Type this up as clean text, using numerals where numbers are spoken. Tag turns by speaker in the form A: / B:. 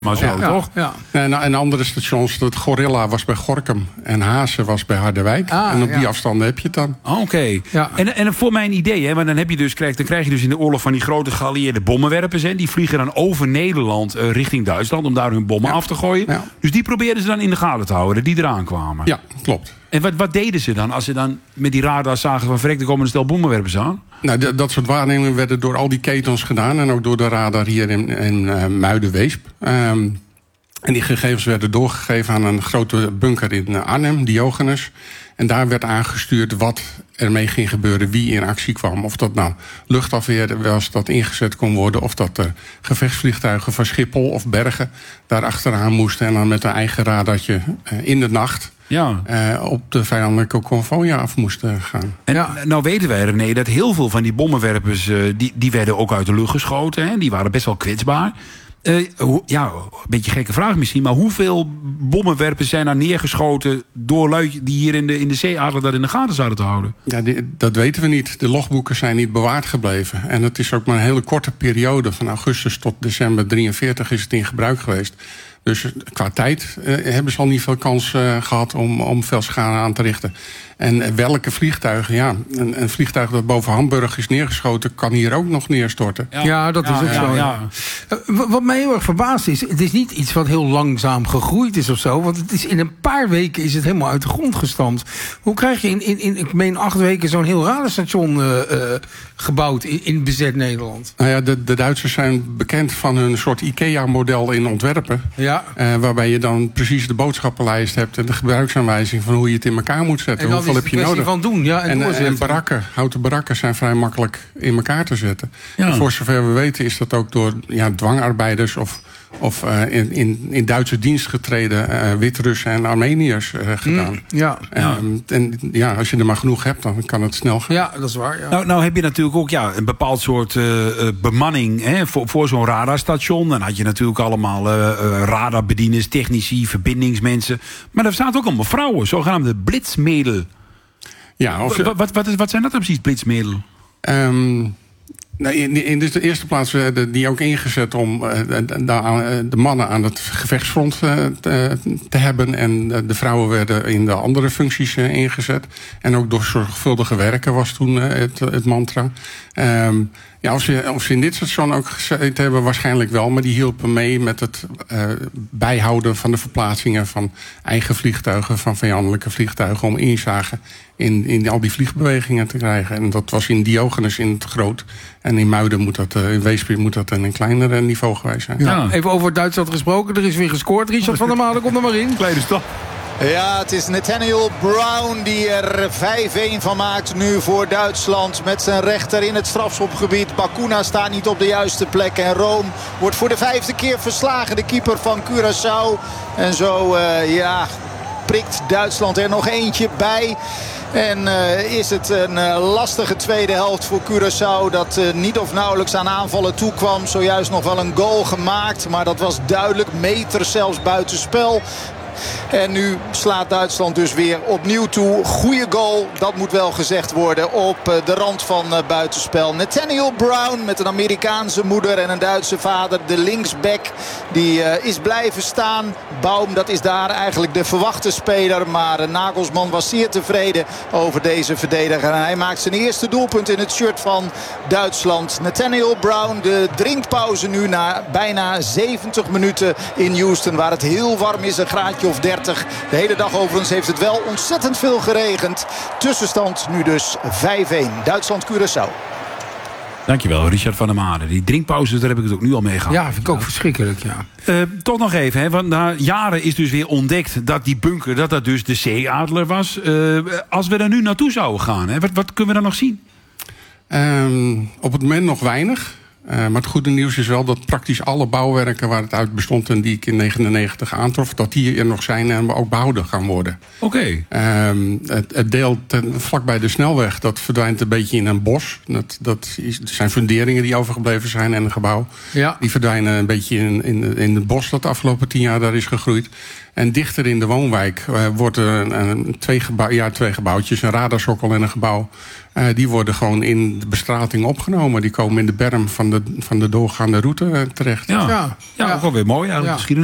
A: Maar zo, toch?
B: Ja.
C: En andere stations, dat Gorilla was bij Gorinchem en Hazen was bij Harderwijk. En op die afstanden heb je het dan.
A: Oké.
B: Ja.
A: En voor mijn idee, hè, maar dan krijg je dus in de oorlog van die grote geallieerde bommenwerpers. Hè, die vliegen dan over Nederland richting Duitsland om daar hun bommen af te gooien. Ja. Dus die probeerden ze dan in de gaten te houden, die eraan kwamen.
C: Ja, klopt.
A: En wat deden ze dan als ze dan met die radar zagen van verrek, er komen een stel bommenwerpers aan?
C: Nou, dat soort waarnemingen werden door al die ketens gedaan. En ook door de radar hier in Muiden-Weesp. En die gegevens werden doorgegeven aan een grote bunker in Arnhem, Diogenes. En daar werd aangestuurd wat ermee ging gebeuren, wie in actie kwam. Of dat nou luchtafweer was dat ingezet kon worden, of dat gevechtsvliegtuigen van Schiphol of Bergen daar achteraan moesten en dan met een eigen radartje in de nacht op de vijandelijke konvooien af moesten gaan.
A: En nou weten wij, René, dat heel veel van die bommenwerpers die werden ook uit de lucht geschoten. Hè? Die waren best wel kwetsbaar. Een beetje gekke vraag misschien, maar hoeveel bommenwerpers zijn er neergeschoten door lui die hier in de zeeadler dat in de gaten zouden te houden? Ja,
C: dat weten we niet. De logboeken zijn niet bewaard gebleven. En het is ook maar een hele korte periode. Van augustus tot december 43 is het in gebruik geweest. Dus qua tijd hebben ze al niet veel kans gehad om veel schade aan te richten. En welke vliegtuigen? Een vliegtuig dat boven Hamburg is neergeschoten kan hier ook nog neerstorten.
B: Ja, dat is ook zo. Ja. Wat mij heel erg verbaast is, het is niet iets wat heel langzaam gegroeid is of zo. Want het is in een paar weken is het helemaal uit de grond gestampt. Hoe krijg je in ik meen 8 weken zo'n heel radarstation gebouwd in bezet Nederland?
C: Nou ja, de Duitsers zijn bekend van hun soort IKEA-model in ontwerpen. Ja. Waarbij je dan precies de boodschappenlijst hebt en de gebruiksaanwijzing van hoe je het in elkaar moet zetten.
B: En hoeveel heb je nodig? Van doen,
C: en barakken, houten barakken zijn vrij makkelijk in elkaar te zetten. Ja. Voor zover we weten is dat ook door dwangarbeiders of in Duitse dienst getreden Wit-Russen en Armeniërs gedaan. En als je er maar genoeg hebt, dan kan het snel gaan.
B: Ja, dat is waar. Ja.
A: Nou heb je natuurlijk ook een bepaald soort bemanning voor zo'n radarstation. Dan had je natuurlijk allemaal radarbedieners, technici, verbindingsmensen. Maar er staan ook allemaal vrouwen, zogenaamde blitzmädel. Ja, wat zijn dat dan precies, blitzmädel?
C: In de eerste plaats werden die ook ingezet om de mannen aan het gevechtsfront te hebben. En de vrouwen werden in de andere functies ingezet. En ook door zorgvuldige werken was toen het mantra. Of ze in dit station ook gezeten hebben, waarschijnlijk wel. Maar die hielpen mee met het bijhouden van de verplaatsingen van eigen vliegtuigen, van vijandelijke vliegtuigen, om inzage in al die vliegbewegingen te krijgen. En dat was in Diogenes in het groot. En in Muiden in Weesp moet dat een kleiner niveau geweest zijn.
B: Ja. Even over Duitsland gesproken. Er is weer gescoord. Richard van der Malen, komt er maar in.
A: Kleine stap.
D: Ja, het is Nathaniel Brown die er 5-1 van maakt nu voor Duitsland. Met zijn rechter in het strafschopgebied. Bakuna staat niet op de juiste plek. En Room wordt voor de 5e keer verslagen. De keeper van Curaçao. En zo prikt Duitsland er nog eentje bij. En is het een lastige tweede helft voor Curaçao. Dat niet of nauwelijks aan aanvallen toekwam. Zojuist nog wel een goal gemaakt. Maar dat was duidelijk. Meters zelfs buitenspel. En nu slaat Duitsland dus weer opnieuw toe. Goeie goal, dat moet wel gezegd worden, op de rand van buitenspel. Nathaniel Brown met een Amerikaanse moeder en een Duitse vader. De linksback, die is blijven staan. Baum, dat is daar eigenlijk de verwachte speler. Maar Nagelsman was zeer tevreden over deze verdediger. En hij maakt zijn eerste doelpunt in het shirt van Duitsland. Nathaniel Brown, de drinkpauze nu na bijna 70 minuten in Houston. Waar het heel warm is, een graadje of 30. De hele dag overigens heeft het wel ontzettend veel geregend. Tussenstand nu dus 5-1. Duitsland-Curaçao.
A: Dankjewel, Richard van der Made. Die drinkpauze, daar heb ik het ook nu al mee gehad.
B: Ja, vind ik ook verschrikkelijk, ja.
A: Toch nog even, want na jaren is dus weer ontdekt dat die bunker, dat dus de zeeadler was. Als we er nu naartoe zouden gaan, wat kunnen we dan nog zien?
C: Op het moment nog weinig. Maar het goede nieuws is wel dat praktisch alle bouwwerken waar het uit bestond en die ik in 1999 aantrof, dat die er nog zijn en ook behouden gaan worden.
A: Oké.
C: Het deel vlakbij de snelweg, dat verdwijnt een beetje in een bos. Dat zijn funderingen die overgebleven zijn en een gebouw. Ja. Die verdwijnen een beetje in het bos dat de afgelopen 10 jaar daar is gegroeid. En dichter in de woonwijk wordt twee gebouwtjes, een radarsokkel en een gebouw. Die worden gewoon in de bestrating opgenomen. Die komen in de berm van van de doorgaande route terecht.
A: Ja, ook wel weer mooi eigenlijk.
B: Ja.